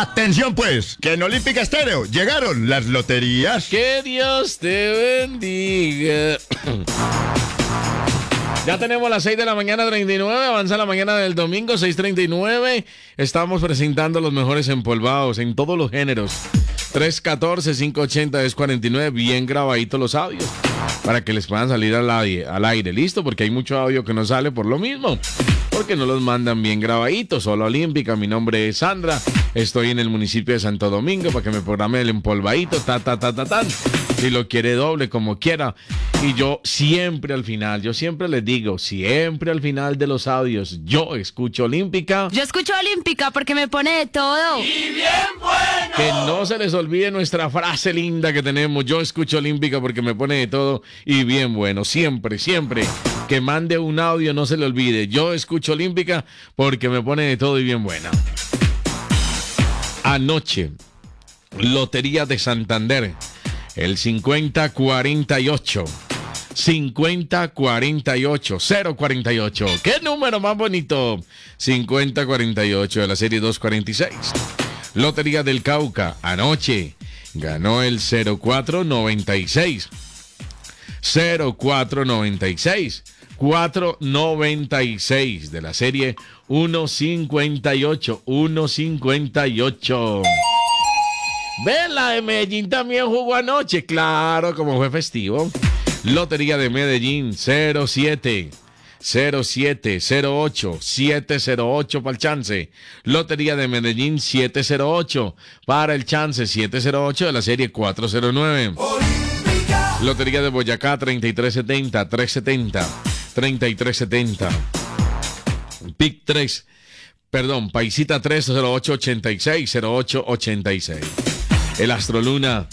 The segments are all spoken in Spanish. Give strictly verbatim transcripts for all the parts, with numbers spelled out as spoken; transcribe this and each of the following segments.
Atención pues, que en Olímpica Estéreo llegaron las loterías. Que Dios te bendiga. Ya tenemos las seis de la mañana, treinta y nueve. Avanza la mañana del domingo, seis treinta y nueve. Estamos presentando los mejores empolvados en todos los géneros. tres uno cuatro, cinco ocho cero, diez cuarenta y nueve. Bien grabaditos los audios para que les puedan salir al aire, al aire. ¿Listo? Porque hay mucho audio que no sale por lo mismo. Porque no los mandan bien grabaditos. Solo Olímpica. Mi nombre es Sandra. Estoy en el municipio de Santo Domingo para que me programe el empolvadito. Ta, ta, ta, ta, ta. Si lo quiere doble, como quiera. Y yo siempre al final, yo siempre les digo, siempre al final de los audios, yo escucho Olímpica. Yo escucho Olímpica porque me pone de todo. ¡Y bien bueno! Que no se les olvide nuestra frase linda que tenemos. Yo escucho Olímpica porque me pone de todo y bien bueno. Siempre, siempre. Que mande un audio, no se le olvide. Yo escucho Olímpica porque me pone de todo y bien buena. Anoche, Lotería de Santander. El cincuenta cuarenta y ocho. cincuenta cuarenta y ocho. cero cuarenta y ocho. ¿Qué número más bonito? cincuenta cuarenta y ocho de la serie doscientos cuarenta y seis. Lotería del Cauca. Anoche ganó el cero cuatro noventa y seis. cero cuatro noventa y seis. cuatrocientos noventa y seis de la serie ciento cincuenta y ocho. ciento cincuenta y ocho. Ven, la de Medellín también jugó anoche. Claro, como fue festivo. Lotería de Medellín cero siete. cero siete cero ocho siete cero ocho para el chance. Lotería de Medellín siete cero ocho para el chance. siete cero ocho de la serie cuatrocientos nueve. Olímpica. Lotería de Boyacá treinta y tres setenta. trescientos setenta. treinta y tres setenta. Pic tres. Perdón, Paisita tres cero ocho ochenta y seis. cero ocho ochenta y seis. El Astroluna.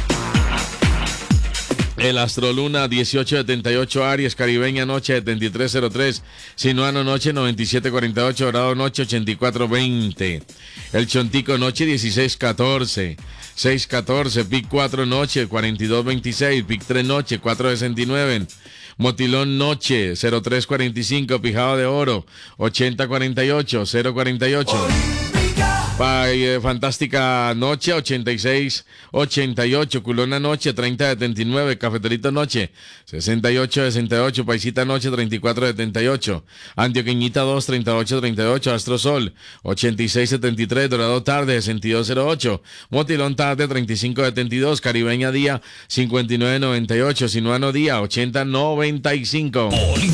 El Astroluna dieciocho setenta y ocho. Aries Caribeña noche setenta y tres cero tres. Sinuano noche noventa y siete cuarenta y ocho. Dorado noche ochenta y cuatro veinte. El Chontico noche dieciséis catorce. seis catorce. Pic cuatro noche cuarenta y dos veintiséis. Pic tres noche cuatro sesenta y nueve. Motilón noche cero tres cuarenta y cinco. Pijado de oro ochenta cuarenta y ocho. cero cuarenta y ocho. Eh, Fantástica noche ochenta y seis ochenta y ocho. Culona noche treinta setenta y nueve. Cafeterito noche sesenta y ocho sesenta y ocho. Paisita noche treinta y cuatro setenta y ocho. Antioqueñita dos treinta y ocho treinta y ocho. Astrosol ochenta y seis setenta y tres. Dorado tarde sesenta y dos cero ocho. Motilón tarde treinta y cinco setenta y dos. Caribeña día cincuenta y nueve noventa y ocho. Sinuano día ochenta noventa y cinco.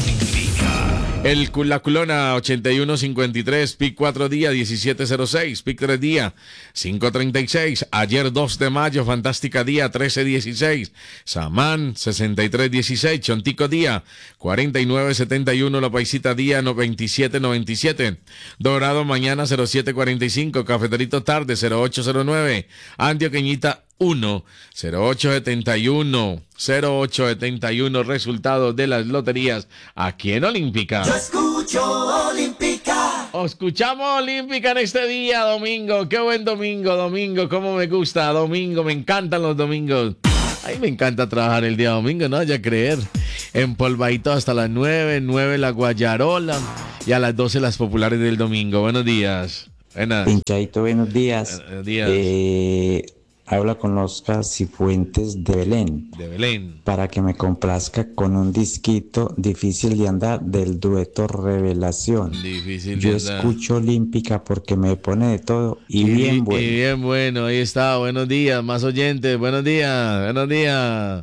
El, la Culona ochenta y uno cincuenta y tres. Pic cuatro día diecisiete cero seis. Pic tres día cinco treinta y seis. Ayer dos de mayo Fantástica día trece dieciséis. Samán sesenta y tres dieciséis. Chontico día cuarenta y nueve setenta y uno. La Paisita día veintisiete noventa y siete. Dorado mañana cero siete cuarenta y cinco. Cafeterito tarde cero ocho cero nueve. Antioqueñita uno cero ocho setenta y uno. cero ocho setenta y uno. Resultados de las loterías aquí en Olímpica. Yo escucho Olímpica. Escuchamos Olímpica en este día, domingo. Qué buen domingo, domingo. Cómo me gusta, domingo. Me encantan los domingos. A mí me encanta trabajar el día domingo, no vaya a creer. Empolvadito hasta las nueve, nueve la guayarola y a las doce las populares del domingo. Buenos días. Buenas. Pinchadito, buenos días. Buenos días. Eh... Habla con Oscar Cifuentes de Belén. De Belén. Para que me complazca con un disquito difícil de andar del dueto Revelación. Difícil Yo de andar. escucho Olímpica porque me pone de todo y, y bien bueno. Y bien bueno, ahí está. Buenos días, más oyentes. Buenos días, buenos días.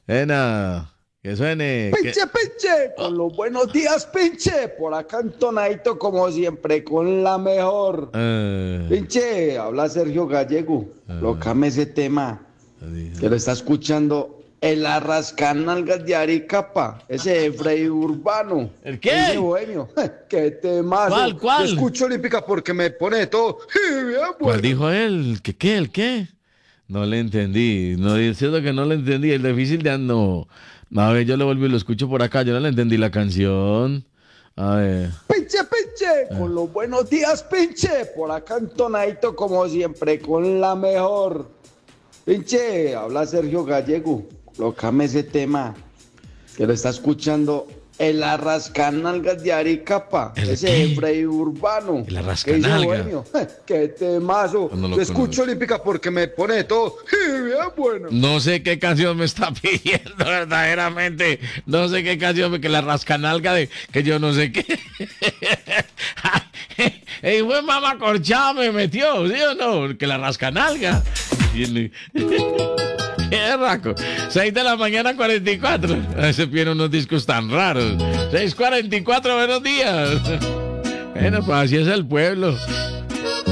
Ena, que suene. Pinche, que... pinche, con los buenos días, pinche. Por acá entonadito como siempre, con la mejor. Uh, pinche, habla Sergio Gallego. Uh, Lócame ese tema. Uh, que lo está escuchando el Arrascanalgas de Aricapa. Ese de Freddy Urbano. ¿El qué? Ese bohemio. ¿Qué tema? ¿Cuál, cuál? Yo escucho Olímpica porque me pone de todo. Bien, bueno. ¿Cuál dijo él? ¿Qué qué? ¿El qué? No le entendí. No, es cierto que no le entendí. El difícil de ando. A ver, yo le vuelvo y lo escucho por acá. Yo no le entendí la canción. A ver. Pinche, pinche, eh. con los buenos días, pinche. Por acá entonadito como siempre, con la mejor. Pinche, habla Sergio Gallego. Lócame ese tema. Que lo está escuchando El arrascanalgas de Aricapa, ¿El ese qué? Freddy Urbano. El ¿Qué dice arrascanalga. Bohemio? Qué temazo. No lo Yo escucho conozco. Olímpica porque me pone de todo. Y bien bueno. No sé qué canción me está pidiendo verdaderamente. No sé qué canción, que la rascanalga de que yo no sé qué. El buen mamá corchado me metió, ¿sí o no? Que la rascanalga. Qué raco. seis de la mañana, cuarenta y cuatro. Se piden unos discos tan raros. seis cuarenta y cuatro, buenos días. Bueno, pues así es el pueblo.